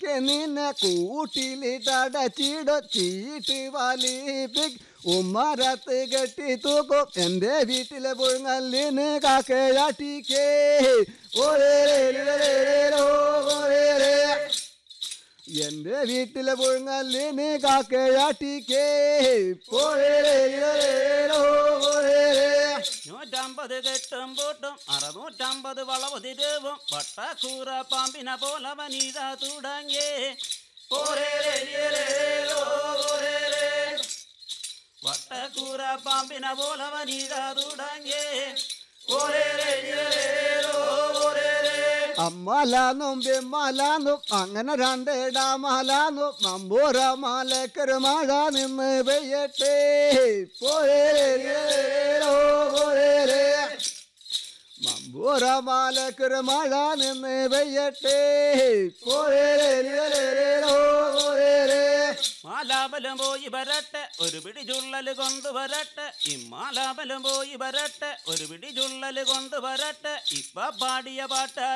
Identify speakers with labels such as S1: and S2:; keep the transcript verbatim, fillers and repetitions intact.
S1: ഒക്കെ നിന്നെ കൂട്ടിലിട്ടടച്ചിടോ ചീട്ട് വലിപ്പിക് ഉമ്മരത്ത് കെട്ടി തൂക്കും എൻ്റെ വീട്ടിലെ പുഴുങ്ങല്ലിന് കാക്കയാട്ടിക്കേ എൻ്റെ വീട്ടിലെ പുഴുങ്ങല്ലിന് കാക്കയാട്ടിക്കേ
S2: നൂറ്റമ്പത് കെട്ടും പൂട്ടും അറുന്നൂറ്റമ്പത് വളവ് തിരുവും വട്ടക്കൂറ പാമ്പിനെ പോലെ വനിത തുടങ്ങി വട്ടക്കൂറ പാമ്പിനെ പോലെ വനിത തുടങ്ങി
S1: അമ്മലാന്നും ബിമ്മലാന്നും അങ്ങനെ രണ്ടിടാമലാന്നും നമ്പൂറ മാലക്കൊരു മഴ നിന്ന് പെയ്യട്ടെ നമ്പൂറ മാലക്കൊരു മഴ നിന്ന് പെയ്യട്ടെ
S2: മാലാബലം പോയി വരട്ടെ ഒരു പിടി ചുള്ളല് കൊണ്ടുവരട്ടെ ഇമ്മാലാബലം പോയി വരട്ടെ ഒരു പിടി ചുള്ളല് കൊണ്ടുവരട്ടെ ഇപ്പ പാടിയ പാട്ട്